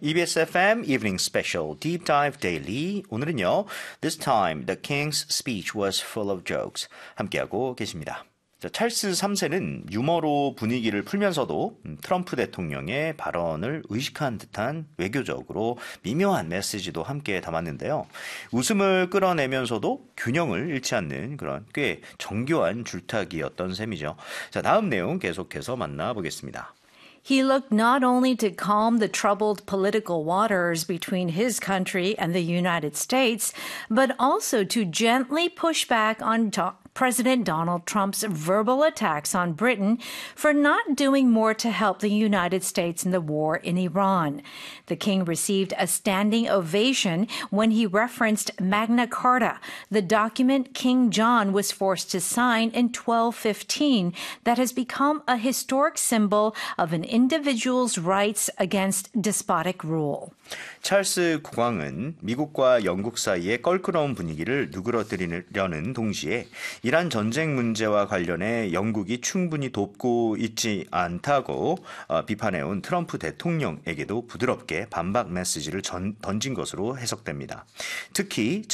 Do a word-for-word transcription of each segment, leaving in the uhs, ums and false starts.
이비에스 에프엠 Evening Special Deep Dive Daily. 오늘은요. This time the king's speech was full of jokes. 함께하고 계십니다. 자, 찰스 삼 세는 유머로 분위기를 풀면서도 트럼프 대통령의 발언을 의식한 듯한 외교적으로 미묘한 메시지도 함께 담았는데요. 웃음을 끌어내면서도 균형을 잃지 않는 그런 꽤 정교한 줄타기였던 셈이죠. 자, 다음 내용 계속해서 만나보겠습니다. He looked not only to calm the troubled political waters between his country and the United States, but also to gently push back on do- President Donald Trump's verbal attacks on Britain for not doing more to help the United States in the war in Iran. The king received a standing ovation when he referenced Magna Carta, the document King John was forced to sign in twelve fifteen that has become a historic symbol of an individual's rights against despotic rule. 찰스 국왕은 미국과 영국 사이의 껄끄러운 분위기를 누그러뜨리려는 동시에 이란 전쟁 문제와 관련해 영국이 충분히 돕고 있지 않다고 비판해온 트럼프 대통령에게도 부드럽게 반박 메시지를 전, 던진 것으로 해석됩니다. 특히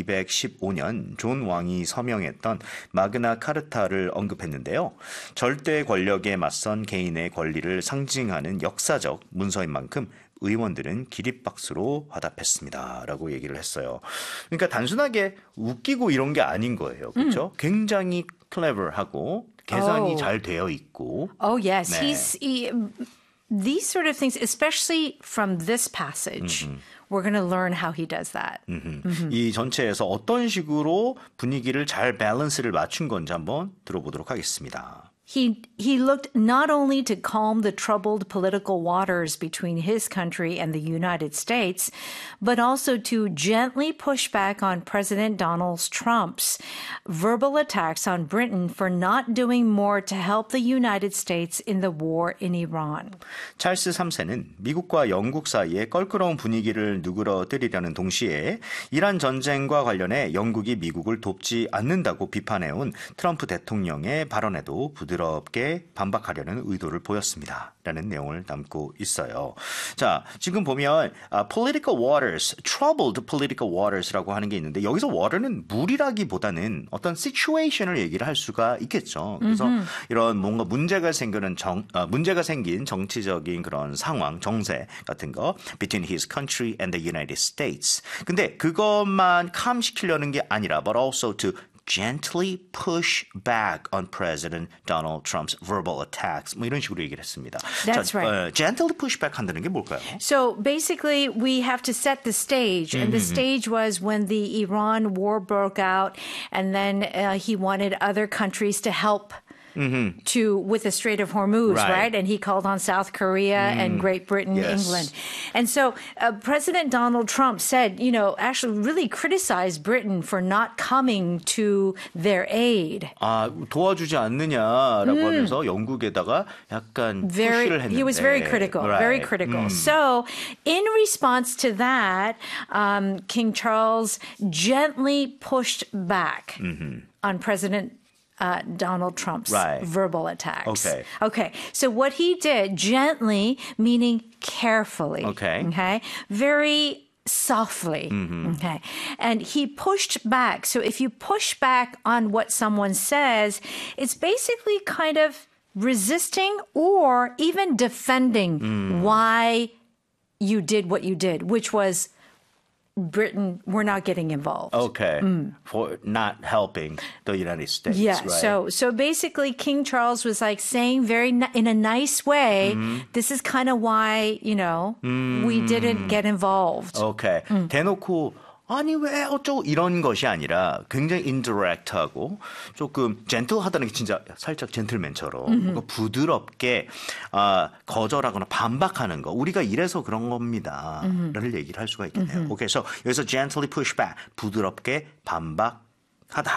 천이백십오 년 존 왕이 서명했던 마그나 카르타를 언급했는데요. 절대 권력에 맞선 개인의 권리를 상징하는 역사적 문서인 만큼 의원들은 기립박수로 화답했습니다. 라고 얘기를 했어요. 그러니까 단순하게 웃기고 이런 게 아닌 거예요. 그렇죠? 음. 굉장히 clever하고 계산이 oh. 잘 되어 있고. Oh, yes. 네. He's, he, these sort of things, especially from this passage, mm-hmm. we're going to learn how he does that. Mm-hmm. Mm-hmm. 이 전체에서 어떤 식으로 분위기를 잘 밸런스를 맞춘 건지 한번 들어보도록 하겠습니다. He he looked not only to calm the troubled political waters between his country and the United States, but also to gently push back on President Donald Trump's verbal attacks on Britain for not doing more to help the United States in the war in Iran. 찰스 삼 세는 미국과 영국 사이의 껄끄러운 분위기를 누그러뜨리려는 동시에 이란 전쟁과 관련해 영국이 미국을 돕지 않는다고 비판해온 트럼프 대통령의 발언에도 부드럽게 부드럽게 반박하려는 의도를 보였습니다. 라는 내용을 담고 있어요. 자, 지금 보면 uh, political waters, troubled political waters라고 하는 게 있는데 여기서 water는 물이라기보다는 어떤 situation을 얘기를 할 수가 있겠죠. 그래서 mm-hmm. 이런 뭔가 문제가 생기는 정, 어, 문제가 생긴 정치적인 그런 상황, 정세 같은 거 between his country and the United States. 근데 그것만 calm시키려는 게 아니라 but also to gently push back on President Donald Trump's verbal attacks. 뭐 이런 식으로 얘기를 했습니다. That's 자, right. uh, gently push back 한다는 게 뭘까요? So basically, we have to set the stage. And mm-hmm. the stage was when the Iran war broke out, and then uh, he wanted other countries to help Mm-hmm. to with the Strait of Hormuz, right? right? And he called on South Korea mm. and Great Britain, yes. England. And so uh, President Donald Trump said, you know, actually really criticized Britain for not coming to their aid. 아, 도와주지 않느냐라고 mm. 하면서 영국에다가 약간 very, 푸시를 했는데. He was very critical, right. very critical. Mm. So in response to that, um, King Charles gently pushed back mm-hmm. on President Uh, Donald Trump's right. verbal attacks. Okay. Okay. So what he did, gently, meaning carefully. Okay. Okay. Very softly. Mm-hmm. Okay. And he pushed back. So if you push back on what someone says, it's basically kind of resisting or even defending mm. why you did what you did, which was Britain, we're not getting involved. Okay. Mm. For not helping the United States. Yeah. Right? So, so basically, King Charles was like saying very in a nice way, mm-hmm. this is kind of why, you know, mm. we didn't get involved. Okay. 음. 대놓고 아니 왜 어쩌고 이런 것이 아니라 굉장히 indirect하고 조금 젠틀하다는 게 진짜 살짝 젠틀맨처럼 mm-hmm. 부드럽게 아, 거절하거나 반박하는 거 우리가 이래서 그런 겁니다. mm-hmm. 라는 얘기를 할 수가 있겠네요. Mm-hmm. 오케이, 그래서 여기서 gently push back 부드럽게 반박하다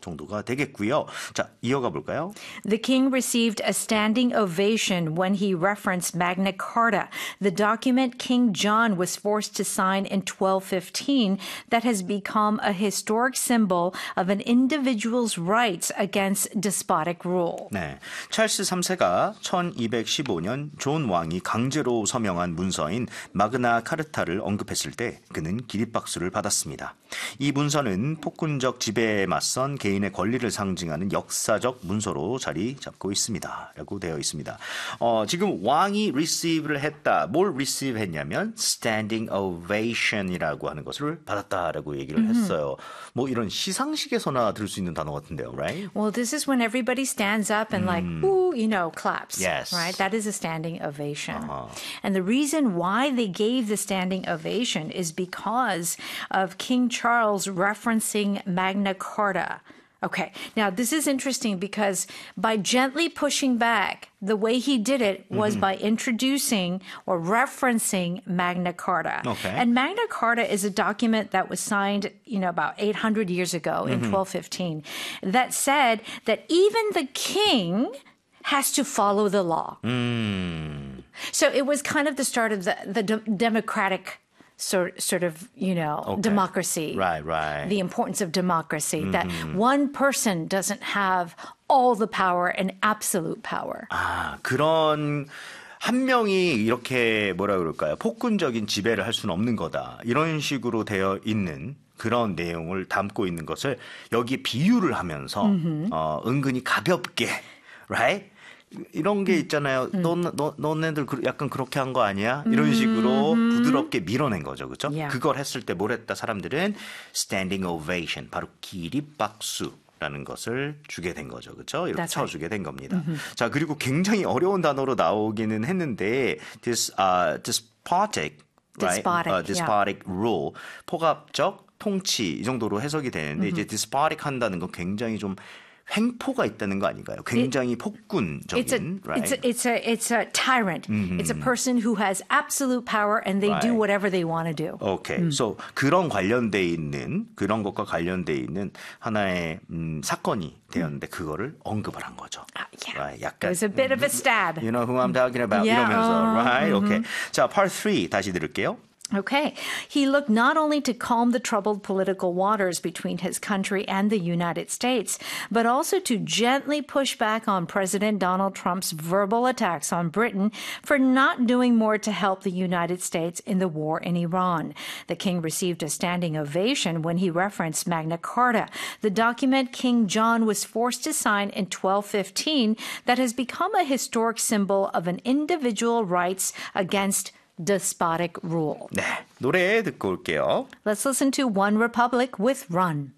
정도가 되겠고요. 자, 이어가 볼까요? The king received a standing ovation when he referenced Magna Carta, the document King John was forced to sign in twelve fifteen that has become a historic symbol of an individual's rights against despotic rule. 네, 찰스 삼 세가 천이백십오 년 존 왕이 강제로 서명한 문서인 마그나 카르타를 언급했을 때 그는 기립박수를 받았습니다. 이 문서는 폭군적 지배에 맞선 개인의 권리를 상징하는 역사적 문서로 자리 잡고 있습니다. 라고 되어 있습니다. 어, 지금 왕이 receive를 했다. 뭘 receive 했냐면 standing ovation이라고 하는 것을 받았다라고 얘기를 Mm-hmm. 했어요. 뭐 이런 시상식에서나 들을 수 있는 단어 같은데요, right? Well, this is when everybody stands up and like, ooh, you know, claps. Yes. Right? That is a standing ovation. Uh-huh. And the reason why they gave the standing ovation is because of King Charles referencing Magna Carta. Okay, now this is interesting because by gently pushing back, the way he did it was mm-hmm. by introducing or referencing Magna Carta. Okay. And Magna Carta is a document that was signed, you know, about eight hundred years ago in mm-hmm. twelve fifteen that said that even the king has to follow the law. Mm. So it was kind of the start of the, the de- democratic Sort, sort of, you know, okay. democracy. Right, right. The importance of democracy, Mm-hmm. that one person doesn't have all the power and absolute power. 아, 그런 한 명이 이렇게 뭐라 그럴까요? 폭군적인 지배를 할 수는 없는 거다. 이런 식으로 되어 있는 그런 내용을 담고 있는 것을 여기 비유를 하면서 mm-hmm. 어, 은근히 가볍게, right? 이런 게 있잖아요. 음. 너, 너, 너네들 약간 그렇게 한 거 아니야? 이런 식으로 음. 부드럽게 밀어낸 거죠. 그렇죠? Yeah. 그걸 했을 때 뭘 했다 사람들은 standing ovation, 바로 기립박수라는 것을 주게 된 거죠. 그렇죠? 이렇게 That's 쳐주게 right. 된 겁니다. Mm-hmm. 자, 그리고 굉장히 어려운 단어로 나오기는 했는데 this, uh, despotic, right? Despotic, uh, despotic yeah. rule, 포갑적 통치 이 정도로 해석이 되는데 Mm-hmm. 이제 despotic 한다는 건 굉장히 좀 횡포가 있다는 거 아닌가요? 굉장히 It, 폭군적인, it's a, right? It's a, it's a, it's a tyrant. Mm-hmm. It's a person who has absolute power and they Right. do whatever they want to do. Okay, 음. so 그런 관련돼 있는 그런 것과 관련돼 있는 하나의 음, 사건이 되었는데 그거를 언급을 한 거죠. Uh, yeah. Right, It 약간 was a bit of a stab. You know who I'm talking about? Yeah, 이러면서, uh, right? mm-hmm. Okay. 자, part three 다시 들을게요. Okay. He looked not only to calm the troubled political waters between his country and the United States, but also to gently push back on President Donald Trump's verbal attacks on Britain for not doing more to help the United States in the war in Iran. The king received a standing ovation when he referenced Magna Carta, the document King John was forced to sign in twelve fifteen that has become a historic symbol of an individual rights against despotic rule. 네, 노래 듣고 올게요. Let's listen to One Republic with Run.